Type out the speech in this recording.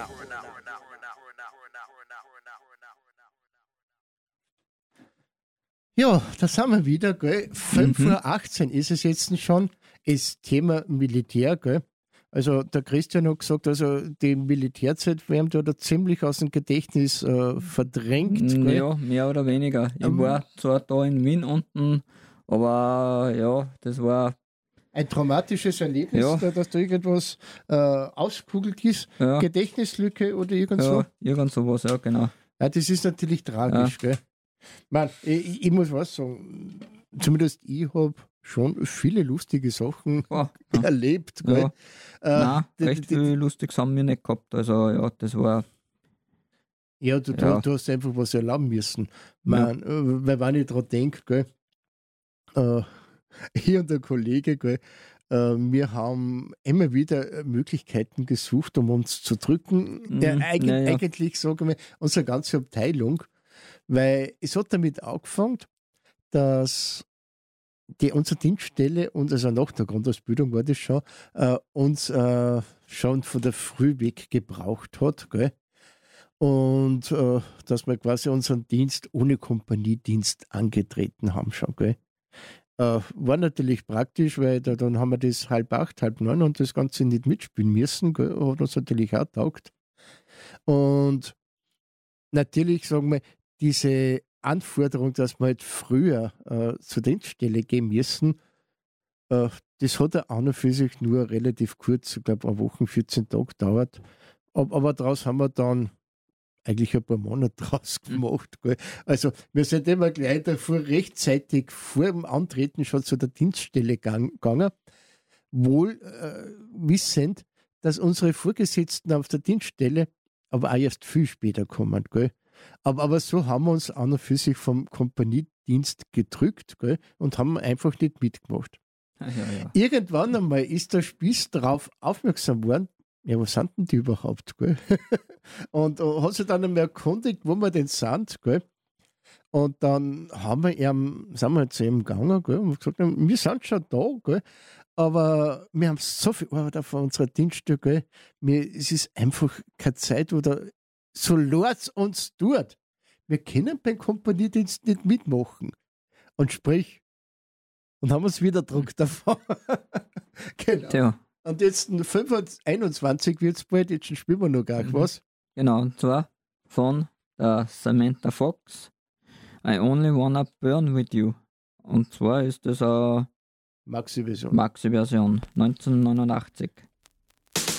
Ja, da sind wir wieder, gell? 5:18 Uhr ist es jetzt schon. Das Thema Militär, gell? Also der Christian hat gesagt, also die Militärzeit werden da ziemlich aus dem Gedächtnis verdrängt. Gell? Ja, mehr oder weniger. Ich war zwar da in Wien unten, aber ja, das war ein traumatisches Erlebnis, dass da irgendwas ausgekugelt ist, Gedächtnislücke oder irgend so. Ja, irgend sowas, ja, genau. Ja, das ist natürlich tragisch, gell? Man, ich muss was sagen, zumindest ich habe schon viele lustige Sachen erlebt. Gell? Nein, recht viel Lustiges haben wir nicht gehabt. Also ja, das war... Ja, du hast einfach was erlauben müssen. Man, weil wenn ich daran denke, gell, ich und der Kollege, gell, wir haben immer wieder Möglichkeiten gesucht, um uns zu drücken. Eigentlich, sagen wir, unsere ganze Abteilung, weil es hat damit angefangen, dass unsere Dienststelle und also nach der Grundausbildung war das schon, uns schon von der Früh weg gebraucht hat, gell? Und dass wir quasi unseren Dienst ohne Kompaniedienst angetreten haben schon, gell? War natürlich praktisch, weil dann haben wir das 7:30, 8:30 und das Ganze nicht mitspielen müssen, gell? Hat uns natürlich auch taugt. Und natürlich, sagen wir, diese Anforderung, dass wir halt früher zur Dienststelle gehen müssen, das hat ja an und für sich nur relativ kurz, ich glaube, eine Woche, 14 Tage gedauert. Aber daraus haben wir dann eigentlich ein paar Monate draus gemacht. Gell. Also wir sind immer gleich davor rechtzeitig vor dem Antreten schon zu der Dienststelle gegangen, wohl wissend, dass unsere Vorgesetzten auf der Dienststelle aber auch erst viel später kommen. Gell. Aber so haben wir uns an und für sich vom Kompaniedienst gedrückt, gell, und haben einfach nicht mitgemacht. Ja. Irgendwann einmal ist der Spieß darauf aufmerksam worden, ja, was sind denn die überhaupt? Gell? Und hat sich dann einmal erkundigt, wo wir denn sind. Gell? Und dann sind wir zu ihm gegangen, gell, und gesagt, wir sind schon da, gell? Aber wir haben so viel Arbeit auf unserer Dienststelle. Es ist einfach keine Zeit, oder so leid uns tut. Wir können beim Kompaniedienst nicht mitmachen. Und sprich, und haben uns wieder Druck davon. Genau. Ja. Und jetzt 5:21 wird es bald, jetzt spielen wir noch gar was. Genau, und zwar von der Samantha Fox, I Only Wanna Burn With You. Und zwar ist das eine Maxi-Version. Maxi-Version, 1989.